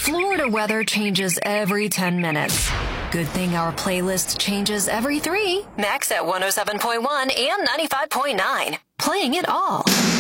Florida weather changes every 10 minutes. Good thing our playlist changes every 3. Max at 107.1 and 95.9. Playing it all.